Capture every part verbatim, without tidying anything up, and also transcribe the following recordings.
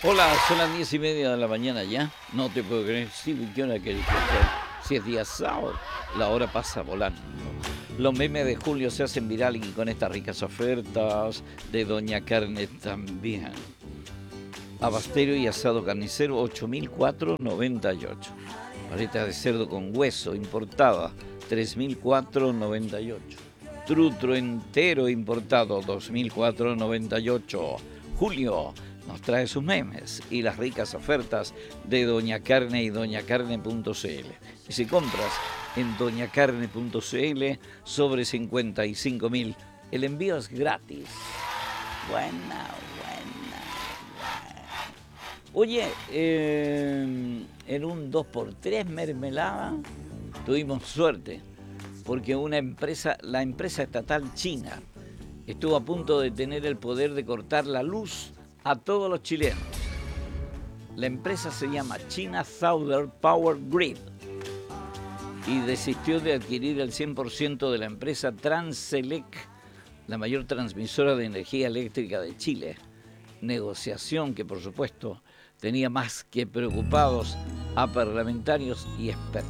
Hola, son las diez y media de la mañana ya. No te puedo creer. Sí, ¿qué hora querés que sea? Si es día sábado, la hora pasa volando. Los memes de julio se hacen viral y con estas ricas ofertas de Doña Carne también. Abastero y asado carnicero, ocho mil cuatrocientos noventa y ocho. Paleta de cerdo con hueso importada, tres mil cuatrocientos noventa y ocho. Trutro entero importado, dos mil cuatrocientos noventa y ocho. Julio nos trae sus memes y las ricas ofertas de Doña Carne y doña carne punto c l. Y si compras en doña carne punto c l sobre cincuenta y cinco mil, el envío es gratis. Buena, buena, buena. Oye, eh, en un dos por tres mermelada tuvimos suerte, porque una empresa, la empresa estatal china, estuvo a punto de tener el poder de cortar la luz a todos los chilenos. La empresa se llama China Southern Power Grid y desistió de adquirir el cien por ciento de la empresa Transelec, la mayor transmisora de energía eléctrica de Chile. Negociación que, por supuesto, tenía más que preocupados a parlamentarios y expertos.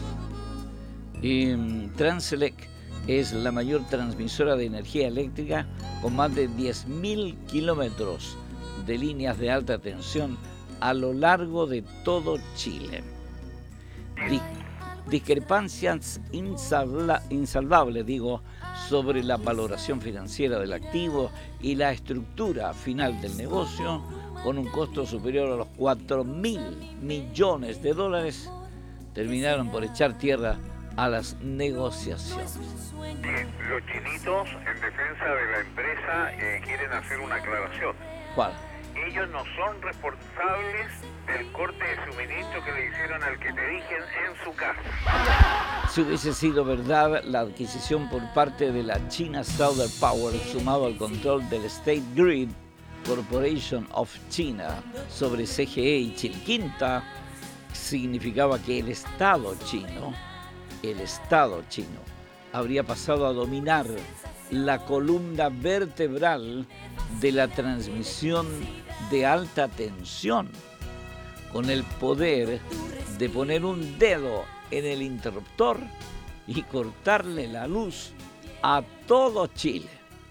Y Transelec es la mayor transmisora de energía eléctrica con más de diez mil kilómetros de líneas de alta tensión a lo largo de todo Chile. Dis discrepancias insalva insalvables, digo, sobre la valoración financiera del activo y la estructura final del negocio, con un costo superior a los cuatro mil millones de dólares, terminaron por echar tierra a las negociaciones. Bien, los chinitos, en defensa de la empresa, eh, quieren hacer una aclaración. ¿Cuál? Ellos no son responsables del corte de suministro que le hicieron al que te dije en su casa. Si hubiese sido verdad la adquisición por parte de la China Southern Power, sumado al control del State Grid Corporation of China sobre C G E y Chilquinta, significaba que el Estado chino, el Estado chino, habría pasado a dominar la columna vertebral de la transmisión de alta tensión, con el poder de poner un dedo en el interruptor y cortarle la luz a todo Chile.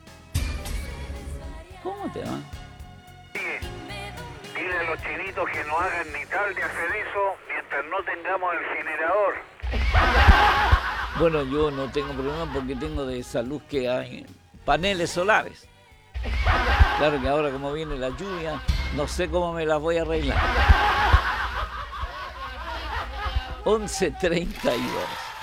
¿Cómo te va? Dile, dile a los chinitos que no hagan ni tal de hacer eso mientras no tengamos el generador. Bueno, yo no tengo problema porque tengo de salud que hay paneles solares. Claro que ahora, como viene la lluvia, no sé cómo me las voy a arreglar. once treinta y dos.